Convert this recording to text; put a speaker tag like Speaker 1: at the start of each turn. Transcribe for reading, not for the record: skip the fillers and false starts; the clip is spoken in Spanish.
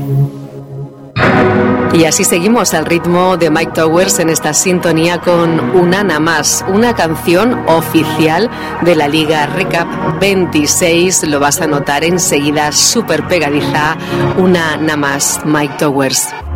Speaker 1: Y así seguimos al ritmo de Mike Towers en esta sintonía con Una Na Más, una canción oficial de la Liga Recap 26. Lo vas a notar enseguida, súper pegadiza. Una Na Más, Mike Towers.